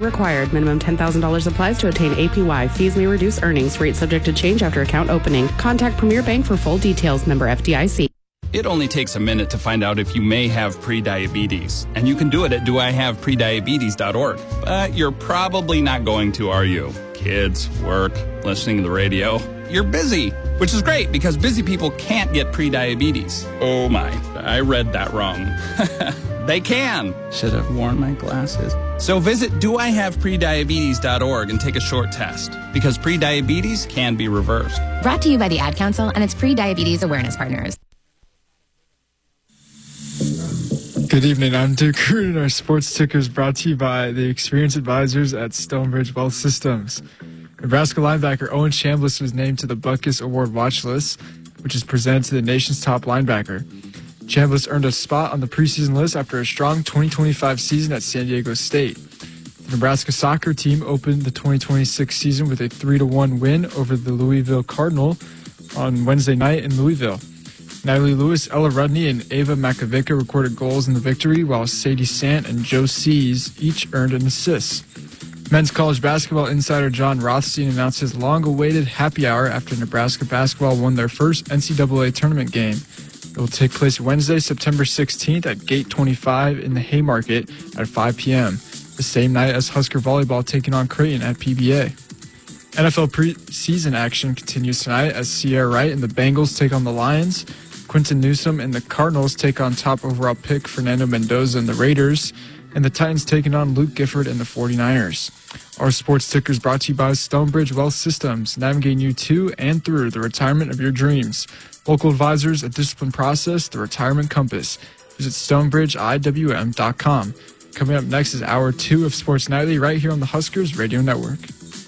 required. Minimum $10,000 applies to obtain APY. Fees may reduce earnings. Rate subject to change after account opening. Contact Premier Bank for full details. Member FDIC. It only takes a minute to find out if you may have prediabetes. And you can do it at doihaveprediabetes.org. But you're probably not going to, are you? Kids, work, listening to the radio. You're busy, which is great because busy people can't get prediabetes. Oh my, I read that wrong. They can. Should have worn my glasses. So visit doihaveprediabetes.org and take a short test because prediabetes can be reversed. Brought to you by the Ad Council and its pre-diabetes awareness partners. Good evening, I'm Duke Root, and our sports ticker is brought to you by the experienced advisors at Stonebridge Wealth Systems. Nebraska linebacker Owen Chambliss was named to the Butkus Award watch list, which is presented to the nation's top linebacker. Chambliss earned a spot on the preseason list after a strong 2025 season at San Diego State. The Nebraska soccer team opened the 2026 season with a 3-1 win over the Louisville Cardinal on Wednesday night in Louisville. Natalie Lewis, Ella Rudney, and Ava Makovica recorded goals in the victory, while Sadie Sant and Joe Sees each earned an assist. Men's college basketball insider John Rothstein announced his long-awaited happy hour after Nebraska basketball won their first NCAA tournament game. It will take place Wednesday, September 16th at Gate 25 in the Haymarket at 5 p.m., the same night as Husker volleyball taking on Creighton at PBA. NFL preseason action continues tonight as Sierra Wright and the Bengals take on the Lions. Quinton Newsome and the Cardinals take on top overall pick Fernando Mendoza and the Raiders, and the Titans taking on Luke Gifford and the 49ers. Our sports ticker is brought to you by Stonebridge Wealth Systems, navigating you to and through the retirement of your dreams. Local advisors, a disciplined process, the retirement compass. Visit StonebridgeIWM.com. Coming up next is Hour 2 of Sports Nightly right here on the Huskers Radio Network.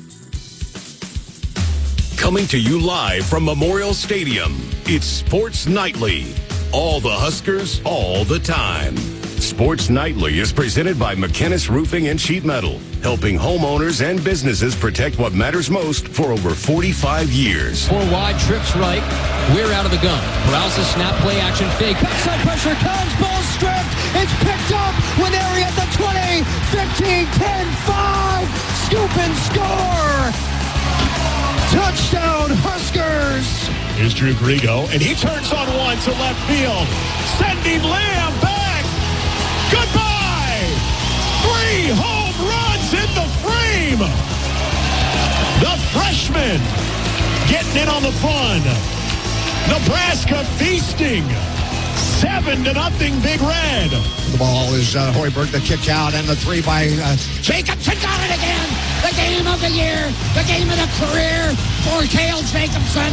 Coming to you live from Memorial Stadium, it's Sports Nightly. All the Huskers, all the time. Sports Nightly is presented by McKinnis Roofing and Sheet Metal, helping homeowners and businesses protect what matters most for over 45 years. 4 wide, trips right. We're out of the gun. Paralysis, snap, play action, fake. Backside pressure comes, ball stripped. It's picked up. Winery at the 20, 15, 10, 5. Scoop and score. Touchdown, Huskers! Here's Drew Grigo, and he turns on one to left field. Sending Lamb back. Goodbye! 3 home runs in the frame. The freshman getting in on the fun. Nebraska feasting. 7-0, Big Red. The ball is Hoiberg, the kick out, and the 3 by Jacobson. Got it again. The game of the year, the game of the career for Cale Jacobson,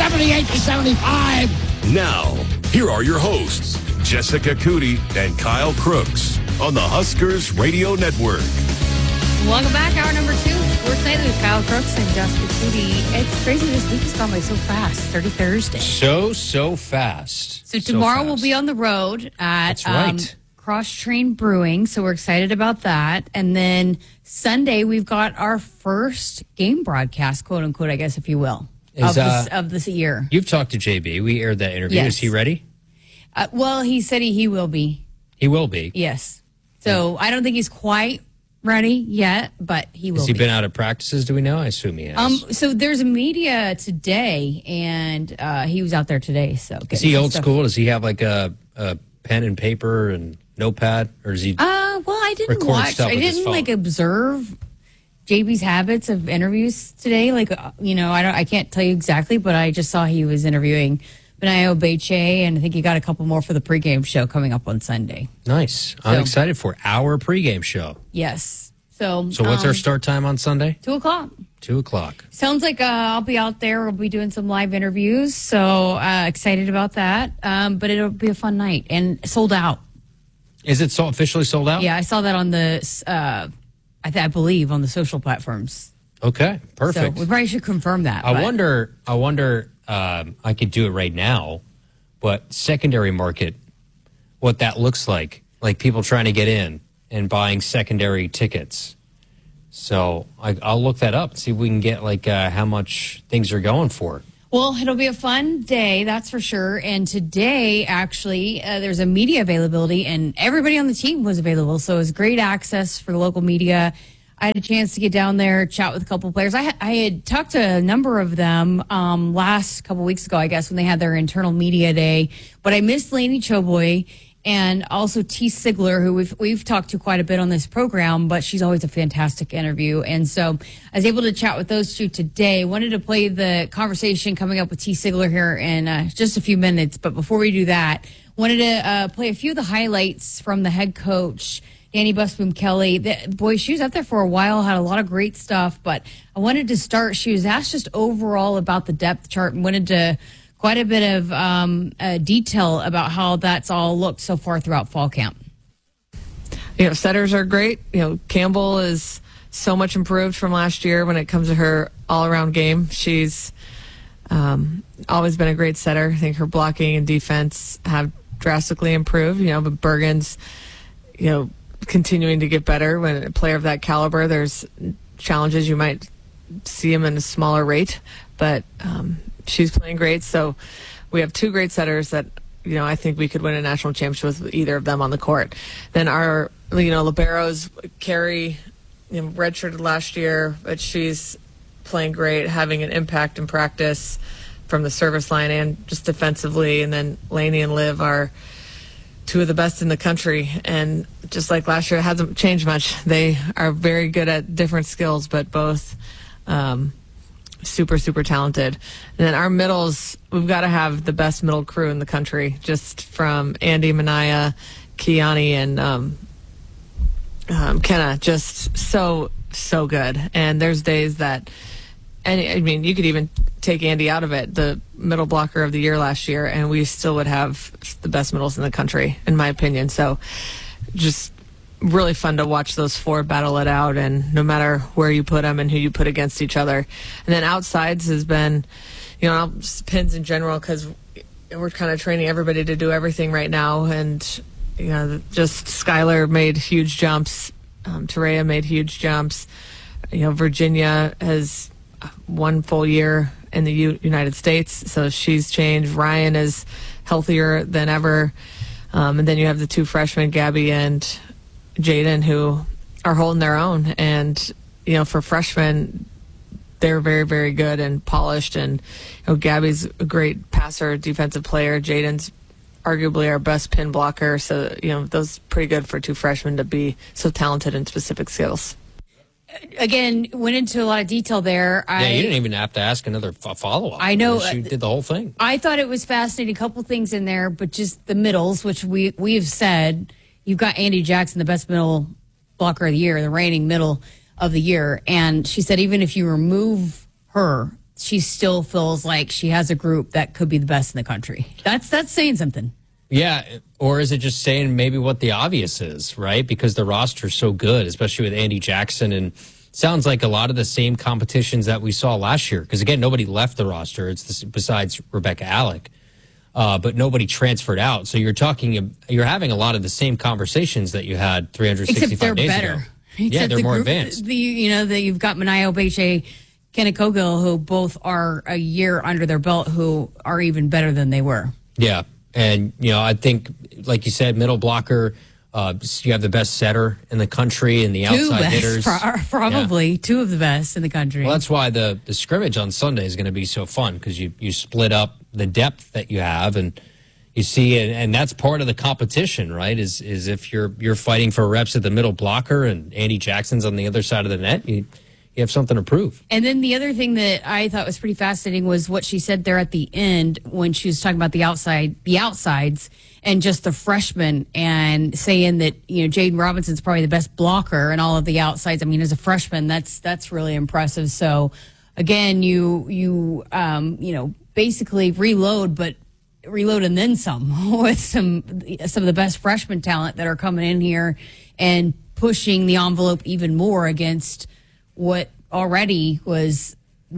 78-75. Now, here are your hosts, Jessica Cootie and Kyle Crooks on the Huskers Radio Network. Welcome back, hour number 2. Sports Nightly with Kyle Crooks and Jessica Cootie. It's crazy. This week has gone by so fast. 30 Thursday. So fast. So tomorrow we'll be on the road at That's right. Cross Train Brewing. So we're excited about that. And then Sunday, we've got our first game broadcast, quote unquote, I guess, if you will, of this year. You've talked to JB. We aired that interview. Yes. Is he ready? Well, he said he will be. He will be. Yes. So I don't think he's quite ready yet, but he will be. Has he been out of practices, do we know? I assume he has. So there's a media today, and he was out there today. So is he old school? Does he have like a pen and paper and notepad, or is he? Well, I didn't watch. I didn't like observe JB's habits of interviews today. Like, I can't tell you exactly, but I just saw he was interviewing Benayo Beche, and I think he got a couple more for the pregame show coming up on Sunday. Nice. I'm excited for our pregame show. Yes. So what's our start time on Sunday? 2:00. 2:00. Sounds like I'll be out there. We'll be doing some live interviews. So excited about that. But it'll be a fun night and sold out. Is it officially sold out? Yeah, I saw that on the, I believe, on the social platforms. Okay, perfect. So we probably should confirm that. I wonder. I could do it right now, but secondary market, what that looks like people trying to get in and buying secondary tickets. So I'll look that up and see if we can get how much things are going for. Well, it'll be a fun day, that's for sure. And today, actually, there's a media availability, and everybody on the team was available. So it was great access for the local media. I had a chance to get down there, chat with a couple of players. I had talked to a number of them last couple weeks ago, I guess, when they had their internal media day. But I missed Lainey Choboy and also T. Sigler, who we've talked to quite a bit on this program, but she's always a fantastic interview. And so I was able to chat with those two today. Wanted to play the conversation coming up with T. Sigler here in just a few minutes. But before we do that, wanted to play a few of the highlights from the head coach, Danny Busboom Kelly. Boy, she was up there for a while, had a lot of great stuff, but I wanted to start. She was asked just overall about the depth chart and wanted to quite a bit of detail about how that's all looked so far throughout fall camp. Setters are great. Campbell is so much improved from last year when it comes to her all-around game. She's always been a great setter. I think her blocking and defense have drastically improved, but Bergen's, continuing to get better. When a player of that caliber, there's challenges. You might see him in a smaller rate, but she's playing great. So we have two great setters that, I think we could win a national championship with either of them on the court. Then our, liberos, Carrie, redshirted last year, but she's playing great, having an impact in practice from the service line and just defensively. And then Lainey and Liv are two of the best in the country, and just like last year, it hasn't changed much. They are very good at different skills, but both super, super talented. And then our middles, we've got to have the best middle crew in the country, just from Andy, Manaya, Kiani, and Kenna, just so good. And there's days that, you could even take Andy out of it, the middle blocker of the year last year, and we still would have the best middles in the country, in my opinion. So just really fun to watch those four battle it out, and no matter where you put them and who you put against each other. And then outsides has been, pins in general, because we're kind of training everybody to do everything right now. And, just Skylar made huge jumps. Terea made huge jumps. Virginia has 1 full year in the United States, so she's changed. Ryan is healthier than ever. And then you have the two freshmen, Gabby and Jaden, who are holding their own. And, for freshmen, they're very, very good and polished. And, Gabby's a great passer, defensive player. Jaden's arguably our best pin blocker. So, those pretty good for two freshmen to be so talented in specific skills. Again, went into a lot of detail there. You didn't even have to ask another follow-up. I know. She did the whole thing. I thought it was fascinating. A couple things in there, but just the middles, which we've said, you've got Andy Jackson, the best middle blocker of the year, the reigning middle of the year. And she said even if you remove her, she still feels like she has a group that could be the best in the country. That's saying something. Yeah, or is it just saying maybe what the obvious is, right? Because the roster's so good, especially with Andy Jackson, and sounds like a lot of the same competitions that we saw last year. Because, again, nobody left the roster besides Rebecca Alec, but nobody transferred out. So you're having a lot of the same conversations that you had 365 days ago. Yeah, they're more advanced. You've got Manaya Obeche, Kenna Cogill, who both are a year under their belt, who are even better than they were. Yeah. And, I think, like you said, middle blocker, you have the best setter in the country, and the outside hitters. Probably two of the best in the country. Well, that's why the scrimmage on Sunday is going to be so fun, because you split up the depth that you have, and you see, and that's part of the competition, right, is if you're fighting for reps at the middle blocker and Andy Jackson's on the other side of the net, you have something to prove. And then the other thing that I thought was pretty fascinating was what she said there at the end when she was talking about the outsides and just the freshmen, and saying that, Jaden Robinson's probably the best blocker and all of the outsides. I mean, as a freshman, that's really impressive. So again, you basically reload and then some with some of the best freshman talent that are coming in here and pushing the envelope even more against what already was,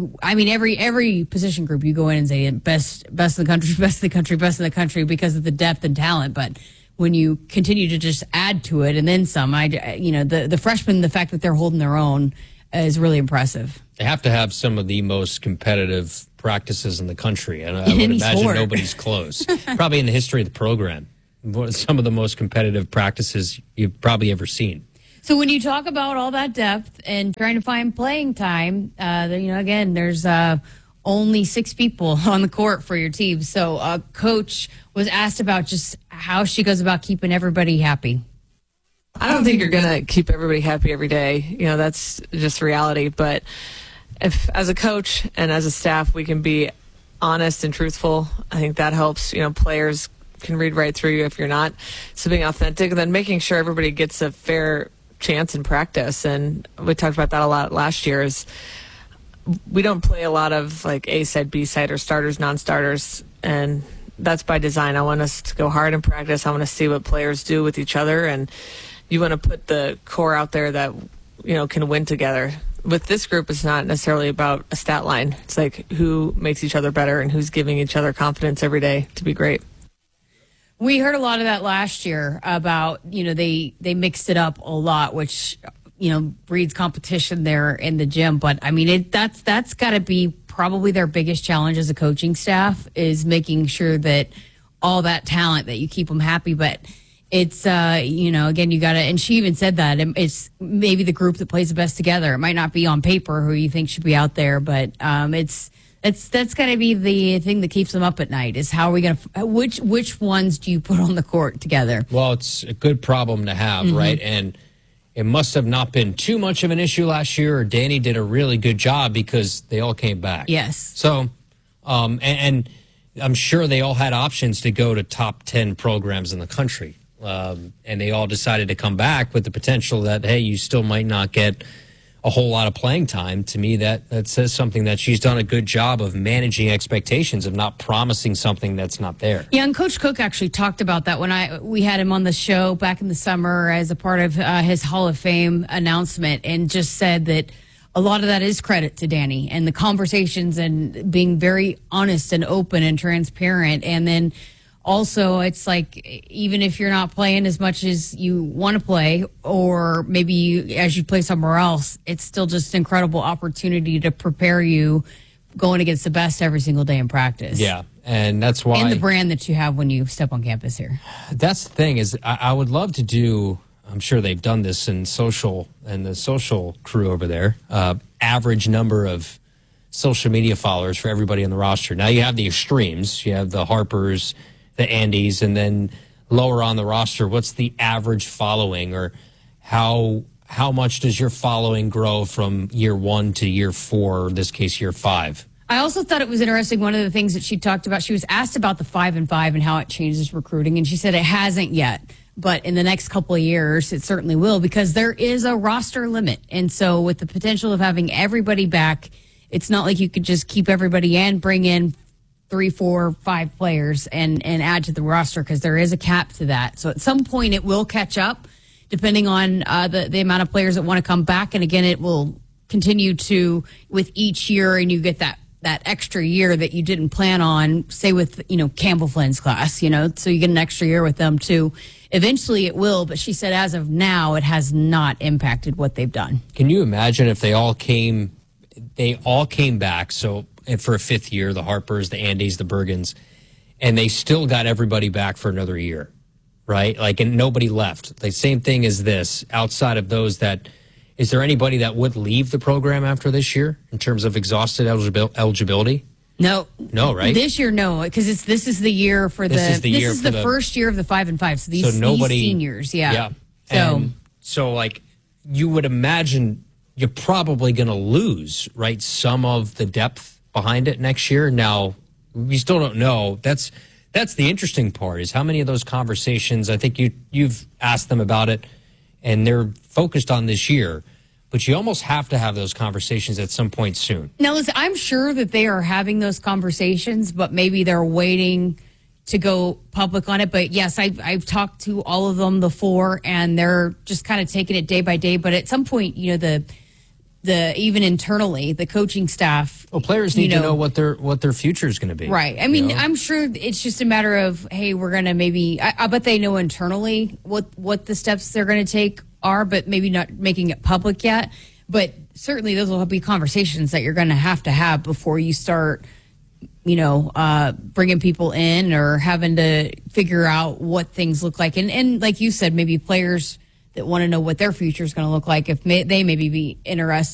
every position group you go in and say best in the country, best in the country, best in the country because of the depth and talent. But when you continue to just add to it and then some, the freshmen, the fact that they're holding their own is really impressive. They have to have some of the most competitive practices in the country. And I would imagine nobody's close. Probably in the history of the program. Some of the most competitive practices you've probably ever seen. So when you talk about all that depth and trying to find playing time, again, there's only 6 people on the court for your team. So Coach was asked about just how she goes about keeping everybody happy. I don't think you're going to keep everybody happy every day. That's just reality. But if as a coach and as a staff, we can be honest and truthful, I think that helps. Players can read right through you if you're not. So being authentic and then making sure everybody gets a fair chance in practice. And we talked about that a lot last year is we don't play a lot of like A side, B side, or starters, non-starters. And that's by design. I want us to go hard in practice. I want to see what players do with each other. And you want to put the core out there that, can win together. With this group, it's not necessarily about a stat line. It's like who makes each other better and who's giving each other confidence every day to be great. We heard a lot of that last year about, they mixed it up a lot, which, breeds competition there in the gym. But I mean, that's got to be probably their biggest challenge as a coaching staff is making sure that all that talent that you keep them happy. But it's, again, you got to, and she even said that it's maybe the group that plays the best together. It might not be on paper who you think should be out there, but that's got to be the thing that keeps them up at night is how are we going to, which ones do you put on the court together? Well, it's a good problem to have, right? And it must have not been too much of an issue last year, or Danny did a really good job because they all came back. Yes. So, and I'm sure they all had options to go to top 10 programs in the country. And they all decided to come back with the potential that, hey, you still might not get a whole lot of playing time. To me, that says something that she's done a good job of managing expectations, of not promising something that's not there. Yeah, and Coach Cook actually talked about that when we had him on the show back in the summer as a part of his Hall of Fame announcement, and just said that a lot of that is credit to Danny and the conversations and being very honest and open and transparent. And then also, it's like, even if you're not playing as much as you want to play, or maybe as you play somewhere else, it's still just an incredible opportunity to prepare you going against the best every single day in practice. Yeah, and that's why. And the brand that you have when you step on campus here. That's the thing is, I would love to do, I'm sure they've done this in social, and the social crew over there, average number of social media followers for everybody on the roster. Now you have the extremes. You have the Harpers, the Andys, and then lower on the roster, what's the average following, or how much does your following grow from year 1 to year 4, or in this case, year 5? I also thought it was interesting. One of the things that she talked about, she was asked about the 5 and 5 and how it changes recruiting, and she said it hasn't yet, but in the next couple of years, it certainly will, because there is a roster limit. And so with the potential of having everybody back, it's not like you could just keep everybody in, bring in 3, 4, 5 players and add to the roster, because there is a cap to that. So at some point it will catch up depending on the amount of players that want to come back. And again, it will continue to with each year, and you get that extra year that you didn't plan on, say with, Campbell Flynn's class, so you get an extra year with them too. Eventually it will, but she said as of now, it has not impacted what they've done. Can you imagine if they all came back? So, and for a 5th year, the Harpers, the Andys, the Bergens, and they still got everybody back for another year, right? Like, and nobody left. The same thing as this, outside of those that, is there anybody that would leave the program after this year in terms of exhausted eligibility? No. No, right? This year, no, because this is the year for this is the first year of the 5 and 5. So these seniors, yeah. So like, you would imagine you're probably going to lose, right, some of the depth behind it next year. Now, we still don't know. That's the interesting part, is how many of those conversations, I think you've asked them about it, and they're focused on this year. But you almost have to have those conversations at some point soon. Now, listen, I'm sure that they are having those conversations, but maybe they're waiting to go public on it. But yes, I've talked to all of them before, and they're just kind of taking it day by day. But at some point, the even internally, the coaching staff. Well, players need to know what their future is going to be. Right. I mean, I'm sure it's just a matter of, hey, we're going to maybe. I bet they know internally what the steps they're going to take are, but maybe not making it public yet. But certainly, those will be conversations that you're going to have before you start, bringing people in or having to figure out what things look like. And like you said, maybe players that want to know what their future is going to look like, if they maybe be interested